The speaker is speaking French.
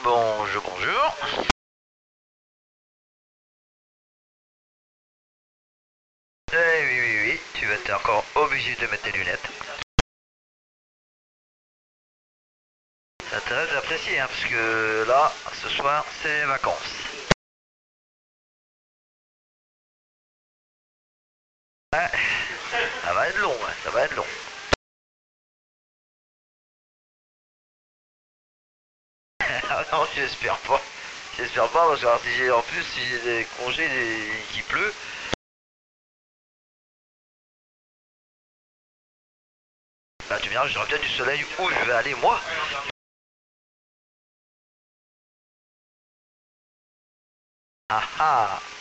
Bonjour, bonjour. Oui, oui, oui, tu vas être encore obligé de mettre tes lunettes. Ça t'intéresse d'apprécier, hein, parce que là, ce soir, c'est les vacances. Ouais, ça va être long, hein, ça va être long. Ah non, j'espère pas. J'espère pas, parce que alors, si j'ai en plus, si j'ai des congés qui pleut, bah tu me diras, j'aurai peut-être du soleil où je vais aller moi. Ah ah.